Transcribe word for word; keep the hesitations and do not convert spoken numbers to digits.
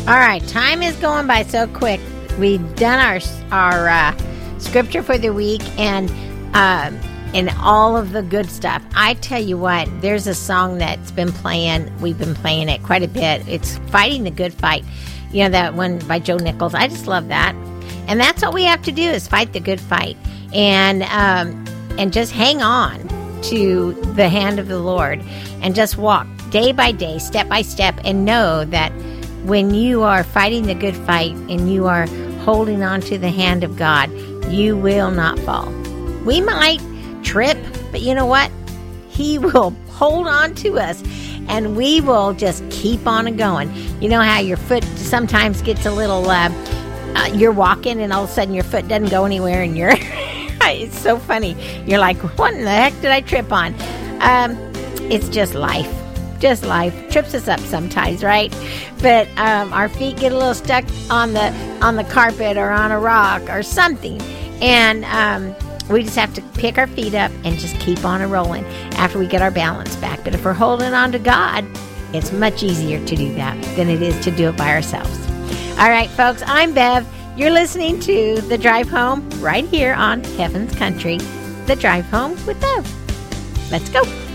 All right, time is going by so quick. We've done our our uh, scripture for the week and um, and all of the good stuff. I tell you what, there's a song that's been playing. We've been playing it quite a bit. It's Fighting the Good Fight. You know, that one by Joe Nichols. I just love that. And that's what we have to do is fight the good fight. And um, and just hang on to the hand of the Lord and just walk day by day, step by step, and know that when you are fighting the good fight and you are holding on to the hand of God, you will not fall. We might trip, but you know what? He will hold on to us and we will just keep on going. You know how your foot sometimes gets a little, uh, uh, you're walking and all of a sudden your foot doesn't go anywhere and you're, it's so funny. You're like, what in the heck did I trip on? Um, it's just life. Just life trips us up sometimes, right? But um, our feet get a little stuck on the on the carpet or on a rock or something, and um, we just have to pick our feet up and just keep on a rolling after we get our balance back. But if we're holding on to God, it's much easier to do that than it is to do it by ourselves. All right, folks, I'm Bev. You're listening to The Drive Home right here on Heaven's Country, The Drive Home with Bev. Let's go.